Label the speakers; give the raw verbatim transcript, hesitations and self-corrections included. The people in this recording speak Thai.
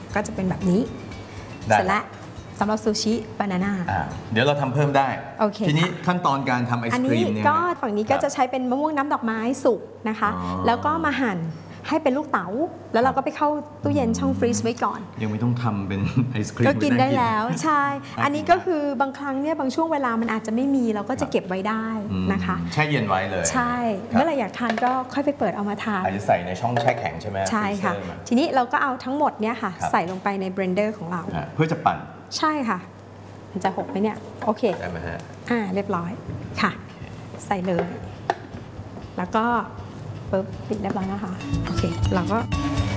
Speaker 1: ก็จะเป็นแบบนี้เสร็จแล้วสำหรับซูชิบานาน่า
Speaker 2: เดี๋ยวเราทำเพิ่มได้
Speaker 1: โอเค
Speaker 2: ทีนี้ขั้นตอนการทำไอศครีมเนี่ย
Speaker 1: ก็ฝั่งนี้ก็จะใช้เป็นมะม่วงน้ำดอกไม้สุกนะคะแล้วก็มาหั่นให้เป็นลูกเต๋าแล้วเราก็ไปเข้าตู้เย็นช่องฟรีซไว้ก่อน
Speaker 2: ยังไม่ต้องทำเป็นไอศครีม
Speaker 1: ก็กินได้แล้วใช่อันนี้ก็คือบางครั้งเนี่ยบางช่วงเวลามันอาจจะไม่มีเราก็จะเก็บไว้ได้นะคะ
Speaker 2: แช่เย็นไว้เลย
Speaker 1: ใช่เมื่อไหร่อยากทานก็ค่อยไปเปิดเอามาทาน
Speaker 2: อาจจะใส่ในช่องแช่แข็งใช่ไหม
Speaker 1: ใช่ค่ะทีนี้เราก็เอาทั้งหมดเนี่ยค่ะใส่ลงไปในเบรนเดอร์ของเรา
Speaker 2: เพื่อจะปั่น
Speaker 1: ใช่ค่ะมันจะหกไหมเนี่ยโอเค
Speaker 2: ได้ไหมฮะ
Speaker 1: อ่าเรียบร้อยค่ะใส่เลยแล้วก็ปึ๊บปิดเรียบร้อยนะคะโอเคเราก็